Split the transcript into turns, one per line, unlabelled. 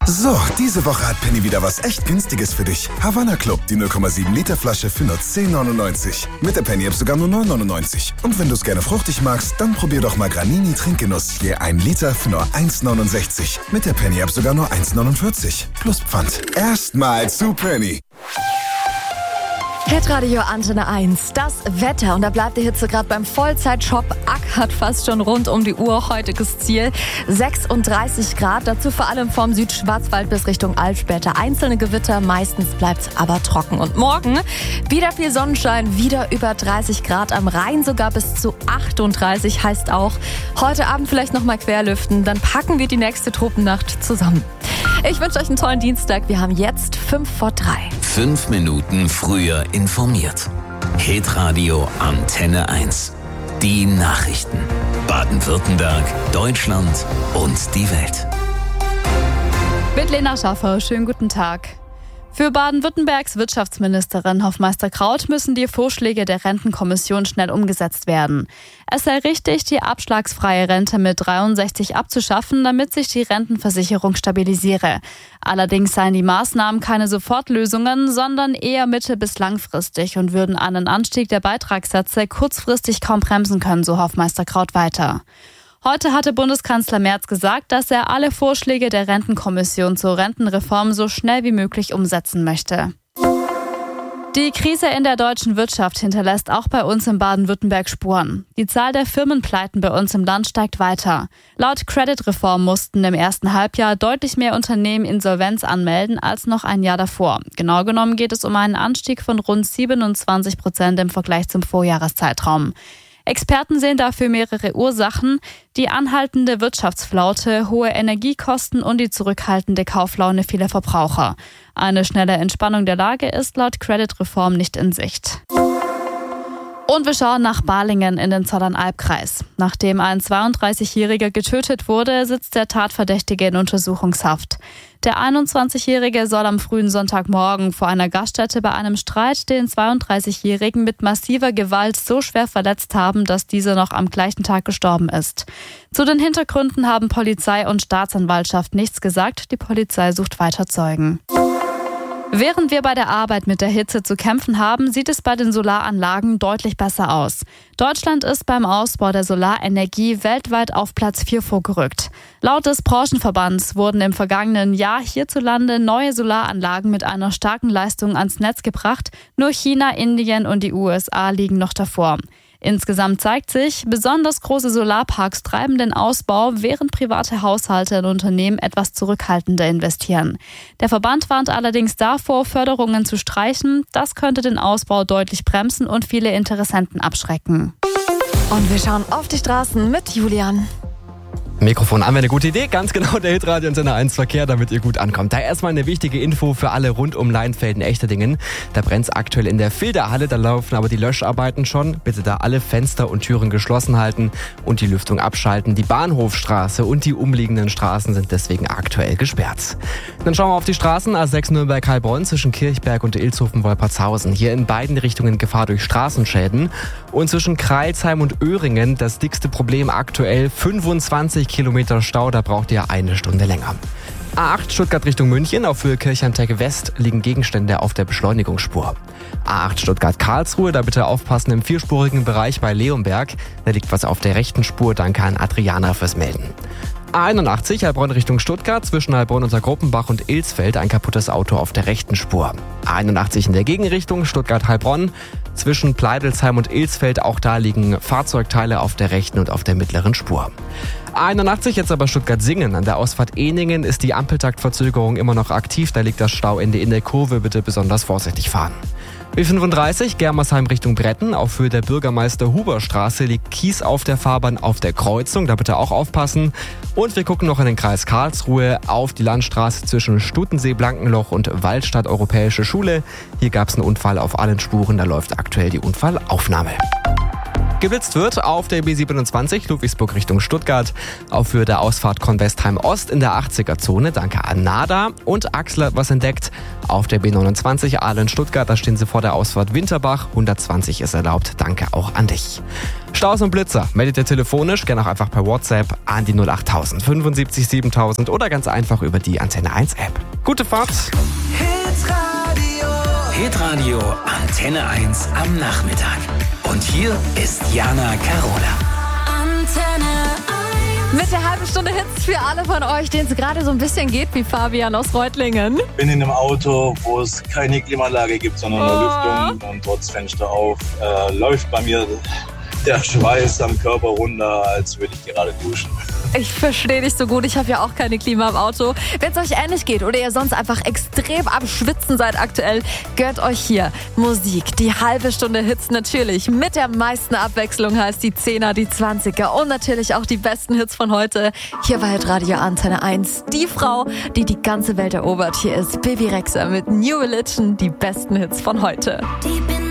So, diese Woche hat Penny wieder was echt Günstiges für dich. Havanna Club, die 0,7 Liter Flasche für nur 10,99. Mit der Penny-App sogar nur 9,99. Und wenn du es gerne fruchtig magst, dann probier doch mal Granini Trinkgenuss. Je 1 Liter für nur 1,69. Mit der Penny-App sogar nur 1,49. Plus Pfand. Erstmal zu Penny.
Hitradio Antenne 1, das Wetter. Und da bleibt die Hitze gerade beim Vollzeitshop ackert fast schon rund um die Uhr. Heutiges Ziel 36 Grad. Dazu vor allem vom Südschwarzwald bis Richtung Albspäter einzelne Gewitter. Meistens bleibt's aber trocken. Und morgen wieder viel Sonnenschein, wieder über 30 Grad. Am Rhein sogar bis zu 38. Heißt auch, heute Abend vielleicht nochmal querlüften. Dann packen wir die nächste Tropennacht zusammen. Ich wünsche euch einen tollen Dienstag. Wir haben jetzt 2:55.
5 Minuten früher informiert. Hitradio Antenne 1. Die Nachrichten. Baden-Württemberg, Deutschland und die Welt.
Mit Lena Schaffer, schönen guten Tag. Für Baden-Württembergs Wirtschaftsministerin Hofmeister-Kraut müssen die Vorschläge der Rentenkommission schnell umgesetzt werden. Es sei richtig, die abschlagsfreie Rente mit 63 abzuschaffen, damit sich die Rentenversicherung stabilisiere. Allerdings seien die Maßnahmen keine Sofortlösungen, sondern eher mittel- bis langfristig und würden einen Anstieg der Beitragssätze kurzfristig kaum bremsen können, so Hofmeister-Kraut weiter. Heute hatte Bundeskanzler Merz gesagt, dass er alle Vorschläge der Rentenkommission zur Rentenreform so schnell wie möglich umsetzen möchte. Die Krise in der deutschen Wirtschaft hinterlässt auch bei uns in Baden-Württemberg Spuren. Die Zahl der Firmenpleiten bei uns im Land steigt weiter. Laut Credit Reform mussten im ersten Halbjahr deutlich mehr Unternehmen Insolvenz anmelden als noch ein Jahr davor. Genau genommen geht es um einen Anstieg von rund 27% im Vergleich zum Vorjahreszeitraum. Experten sehen dafür mehrere Ursachen: die anhaltende Wirtschaftsflaute, hohe Energiekosten und die zurückhaltende Kauflaune vieler Verbraucher. Eine schnelle Entspannung der Lage ist laut Credit Reform nicht in Sicht. Und wir schauen nach Balingen in den Zollernalbkreis. Nachdem ein 32-Jähriger getötet wurde, sitzt der Tatverdächtige in Untersuchungshaft. Der 21-Jährige soll am frühen Sonntagmorgen vor einer Gaststätte bei einem Streit den 32-Jährigen mit massiver Gewalt so schwer verletzt haben, dass dieser noch am gleichen Tag gestorben ist. Zu den Hintergründen haben Polizei und Staatsanwaltschaft nichts gesagt. Die Polizei sucht weiter Zeugen. Während wir bei der Arbeit mit der Hitze zu kämpfen haben, sieht es bei den Solaranlagen deutlich besser aus. Deutschland ist beim Ausbau der Solarenergie weltweit auf Platz 4 vorgerückt. Laut des Branchenverbands wurden im vergangenen Jahr hierzulande neue Solaranlagen mit einer starken Leistung ans Netz gebracht. Nur China, Indien und die USA liegen noch davor. Insgesamt zeigt sich, besonders große Solarparks treiben den Ausbau, während private Haushalte und Unternehmen etwas zurückhaltender investieren. Der Verband warnt allerdings davor, Förderungen zu streichen. Das könnte den Ausbau deutlich bremsen und viele Interessenten abschrecken.
Und wir schauen auf die Straßen mit Julian.
Mikrofon an, wäre eine gute Idee. Ganz genau, der Hitradio Antenne 1 Verkehr, damit ihr gut ankommt. Da erstmal eine wichtige Info für alle rund um Leinfelden-Echterdingen. Da brennt es aktuell in der Filderhalle, da laufen aber die Löscharbeiten schon. Bitte da alle Fenster und Türen geschlossen halten und die Lüftung abschalten. Die Bahnhofstraße und die umliegenden Straßen sind deswegen aktuell gesperrt. Dann schauen wir auf die Straßen. A6 Nürnberg-Heilbronn zwischen Kirchberg und Ilshofen-Wolpertshausen. Hier in beiden Richtungen Gefahr durch Straßenschäden. Und zwischen Kreilsheim und Öhringen das dickste Problem aktuell: 25 Kilometer Stau, da braucht ihr eine Stunde länger. A8 Stuttgart Richtung München, auf Höhe Kirchheim-Tecke West liegen Gegenstände auf der Beschleunigungsspur. A8 Stuttgart-Karlsruhe, da bitte aufpassen im vierspurigen Bereich bei Leonberg. Da liegt was auf der rechten Spur, danke an Adriana fürs Melden. A81 Heilbronn Richtung Stuttgart, zwischen Heilbronn unter Gruppenbach und Ilsfeld ein kaputtes Auto auf der rechten Spur. A81 in der Gegenrichtung Stuttgart-Heilbronn, zwischen Pleidelsheim und Ilsfeld, auch da liegen Fahrzeugteile auf der rechten und auf der mittleren Spur. A81 jetzt aber Stuttgart-Singen. An der Ausfahrt Ehningen ist die Ampeltaktverzögerung immer noch aktiv, da liegt das Stauende in der Kurve, bitte besonders vorsichtig fahren. B35 Germersheim Richtung Bretten, auf Höhe der Bürgermeister-Huber-Straße liegt Kies auf der Fahrbahn auf der Kreuzung, da bitte auch aufpassen. Und wir gucken noch in den Kreis Karlsruhe auf die Landstraße zwischen Stutensee-Blankenloch und Waldstadt Europäische Schule. Hier gab es einen Unfall auf allen Spuren, da läuft aktuell die Unfallaufnahme. Geblitzt wird auf der B27 Ludwigsburg Richtung Stuttgart, auf Höhe der Ausfahrt Convestheim Ost in der 80er-Zone, danke an NADA. Und Axel hat was entdeckt auf der B29 Aalen-Stuttgart, da stehen sie vor der Ausfahrt Winterbach, 120 ist erlaubt, danke auch an dich. Staus und Blitzer meldet ihr telefonisch, gerne auch einfach per WhatsApp an die 08000 75 7000 oder ganz einfach über die Antenne 1 App. Gute Fahrt!
Hitradio Antenne 1 am Nachmittag. Und hier ist Jana Carola.
Antenne 1. Mit der halben Stunde Hits für alle von euch, denen es gerade so ein bisschen geht wie Fabian aus Reutlingen.
Bin in einem Auto, wo es keine Klimaanlage gibt, sondern nur Lüftung und trotz Fenster auf. Läuft bei mir der Schweiß am Körper runter, als würde ich gerade duschen.
Ich verstehe dich so gut, ich habe ja auch keine Klima im Auto. Wenn es euch ähnlich geht oder ihr sonst einfach extrem am Schwitzen seid aktuell, gönnt euch hier Musik. Die halbe Stunde Hits natürlich. Mit der meisten Abwechslung heißt die 10er, die 20er und natürlich auch die besten Hits von heute. Hier bei Hitradio Antenne 1. Die Frau, die die ganze Welt erobert. Hier ist Baby Rexha mit New Religion, die besten Hits von heute.
Die